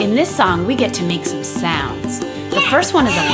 in this song, we get to make some sounds. The first one is a